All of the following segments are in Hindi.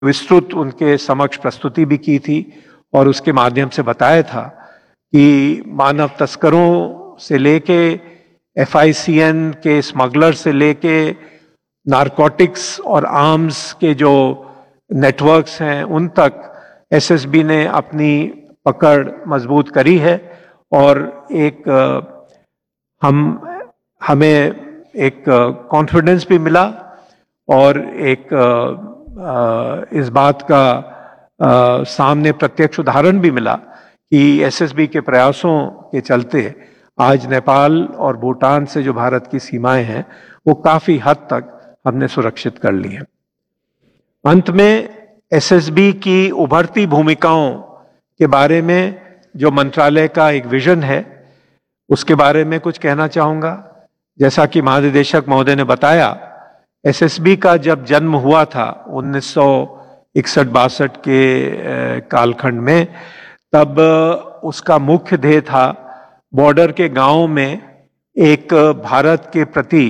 विस्तृत उनके समक्ष प्रस्तुति भी की थी और उसके माध्यम से बताया था कि मानव तस्करों से लेके FICN के स्मगलर से लेके नारकोटिक्स और आर्म्स के जो नेटवर्क्स हैं उन तक SSB ने अपनी पकड़ मजबूत करी है और एक हमें एक कॉन्फिडेंस भी मिला और एक इस बात का सामने प्रत्यक्ष उदाहरण भी मिला कि SSB के प्रयासों के चलते आज नेपाल और भूटान से जो भारत की सीमाएं हैं वो काफी हद तक हमने सुरक्षित कर ली हैं। अंत में SSB की उभरती भूमिकाओं के बारे में जो मंत्रालय का एक विजन है उसके बारे में कुछ कहना चाहूंगा। जैसा कि महानिदेशक महोदय ने बताया, SSB का जब जन्म हुआ था 1961-62 के कालखंड में, तब उसका मुख्य ध्येय था बॉर्डर के गांवों में एक भारत के प्रति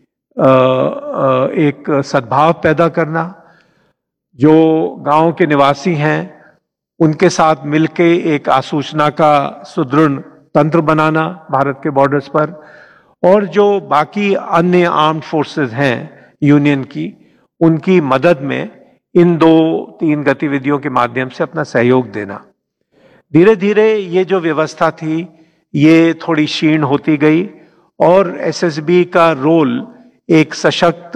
एक सद्भाव पैदा करना, जो गांव के निवासी हैं उनके साथ मिलके एक आसूचना का सुदृढ़ तंत्र बनाना भारत के बॉर्डर्स पर, और जो बाकी अन्य आर्म्ड फोर्सेस हैं यूनियन की, उनकी मदद में इन 2-3 गतिविधियों के माध्यम से अपना सहयोग देना। धीरे धीरे ये जो व्यवस्था थी ये थोड़ी क्षीण होती गई और SSB का रोल एक सशक्त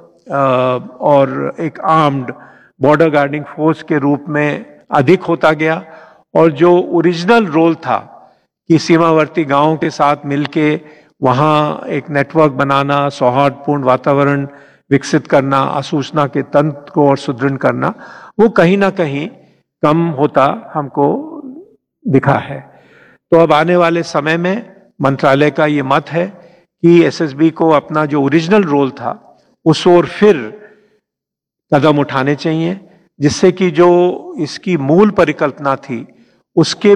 और एक आर्म्ड बॉर्डर गार्डिंग फोर्स के रूप में अधिक होता गया, और जो ओरिजिनल रोल था कि सीमावर्ती गांवों के साथ मिलके वहां एक नेटवर्क बनाना, सौहार्दपूर्ण वातावरण विकसित करना, आसूचना के तंत्र को और सुदृढ़ करना, वो कहीं ना कहीं कम होता हमको दिखा है। तो अब आने वाले समय में मंत्रालय का ये मत है कि SSB को अपना जो ओरिजिनल रोल था उस ओर फिर कदम उठाने चाहिए, जिससे कि जो इसकी मूल परिकल्पना थी उसके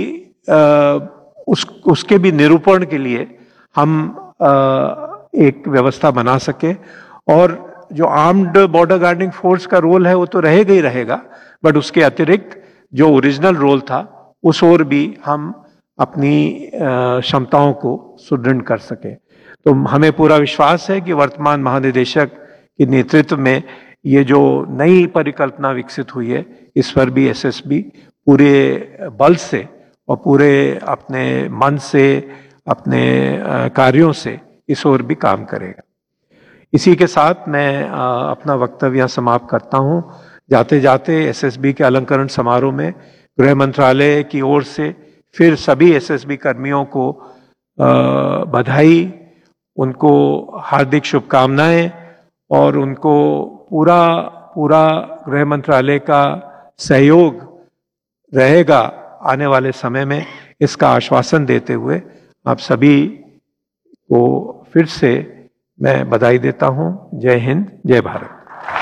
भी निरूपण के लिए हम एक व्यवस्था बना सके। और जो आर्म्ड बॉर्डर गार्डिंग फोर्स का रोल है वो तो रहेगा ही रहेगा, बट उसके अतिरिक्त जो ओरिजिनल रोल था उस ओर भी हम अपनी क्षमताओं को सुदृढ़ कर सके। तो हमें पूरा विश्वास है कि वर्तमान महानिदेशक के नेतृत्व में ये जो नई परिकल्पना विकसित हुई है इस पर भी SSB पूरे बल से और पूरे अपने मन से, अपने कार्यों से इस ओर भी काम करेगा। इसी के साथ मैं अपना वक्तव्य समाप्त करता हूं। जाते जाते SSB के अलंकरण समारोह में गृह मंत्रालय की ओर से फिर सभी SSB कर्मियों को बधाई, उनको हार्दिक शुभकामनाएं, और उनको पूरा गृह मंत्रालय का सहयोग रहेगा आने वाले समय में, इसका आश्वासन देते हुए आप सभी को फिर से मैं बधाई देता हूं। जय हिंद, जय Bharat.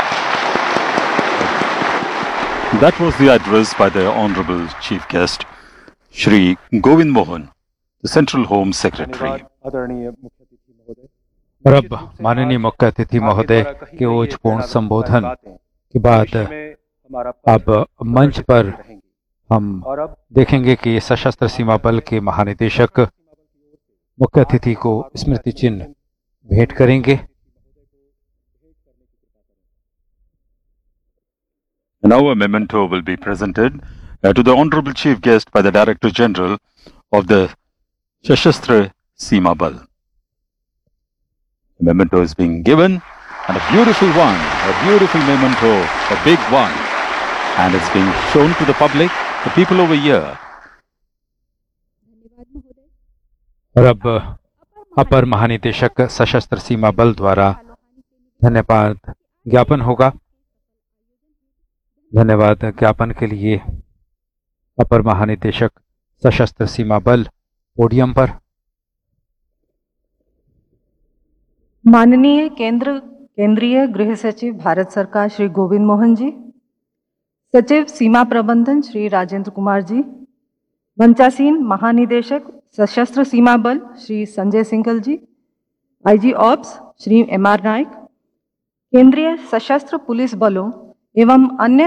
That was the address by the Honorable Chief Guest, Shri Govind Mohan, the Central Home Secretary. और अब माननीय मुख्य अतिथि महोदय के ओजपूर्ण संबोधन के बाद अब मंच पर हम देखेंगे कि सशस्त्र सीमा बल के महानिदेशक मुख्य अतिथि को स्मृति चिन्ह भेंट करेंगे। Now a memento will be presented to the Honorable Chief Guest by the Director General of the Sashastra Seema Bal. A memento is being given, and a beautiful one, a beautiful memento, a big one, and it's being shown to the public, the people over here. और अब अपर महानिदेशक सशस्त्र सीमा बल द्वारा धन्यवाद ज्ञापन होगा। धन्यवाद ज्ञापन के लिए अपर महानिदेशक सशस्त्र सीमा बल पोडियम पर। माननीय केंद्रीय गृह सचिव भारत सरकार श्री गोविंद मोहन जी, सचिव सीमा प्रबंधन श्री राजेंद्र कुमार जी, मंचासीन महानिदेशक सशस्त्र सीमा बल श्री संजय सिंघल जी, IG ऑप्स श्री MR नायक, केंद्रीय सशस्त्र पुलिस बलों एवं अन्य